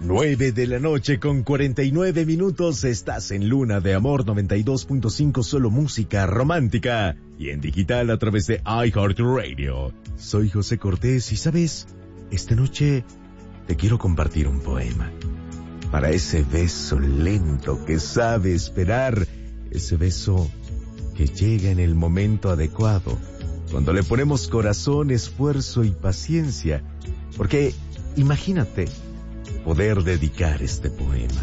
9 de la noche con 49 minutos. Estás en Luna de Amor 92.5, solo música romántica. Y en digital a través de iHeartRadio. Soy José Cortés y sabes, esta noche te quiero compartir un poema. Para ese beso lento que sabe esperar. Ese beso que llega en el momento adecuado. Cuando le ponemos corazón, esfuerzo y paciencia. Porque imagínate poder dedicar este poema.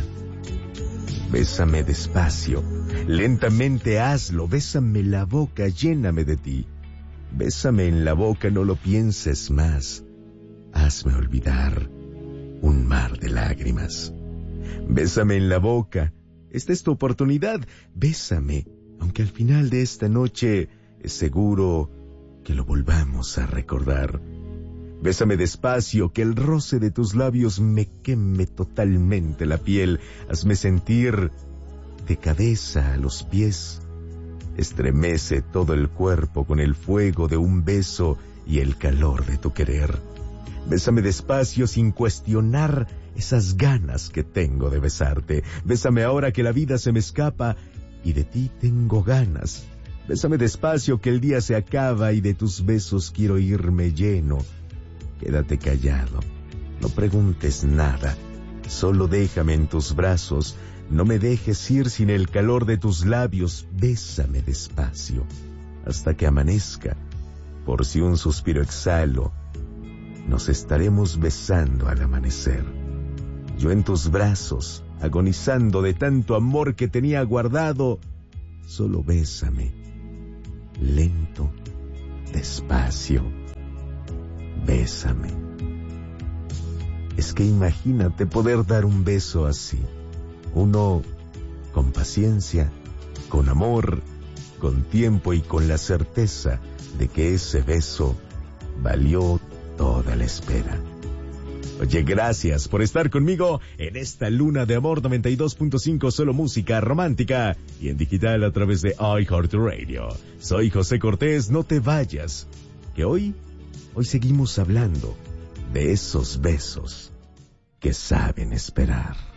Bésame despacio, lentamente hazlo, bésame la boca, lléname de ti. Bésame en la boca, no lo pienses más. Hazme olvidar un mar de lágrimas. Bésame en la boca, esta es tu oportunidad. Bésame, aunque al final de esta noche es seguro que lo volvamos a recordar. Bésame despacio, que el roce de tus labios me queme totalmente la piel. Hazme sentir de cabeza a los pies. Estremece todo el cuerpo con el fuego de un beso y el calor de tu querer. Bésame despacio sin cuestionar esas ganas que tengo de besarte. Bésame ahora que la vida se me escapa y de ti tengo ganas. Bésame despacio que el día se acaba y de tus besos quiero irme lleno. Quédate callado, no preguntes nada, solo déjame en tus brazos, no me dejes ir sin el calor de tus labios, bésame despacio, hasta que amanezca, por si un suspiro exhalo, nos estaremos besando al amanecer. Yo en tus brazos, agonizando de tanto amor que tenía guardado, solo bésame, lento, despacio. Bésame. Es que imagínate poder dar un beso así. Uno con paciencia, con amor, con tiempo y con la certeza de que ese beso valió toda la espera. Oye, gracias por estar conmigo en esta Luna de Amor 92.5, solo música romántica y en digital a través de iHeartRadio. Soy José Cortés, no te vayas, que hoy seguimos hablando de esos besos que saben esperar.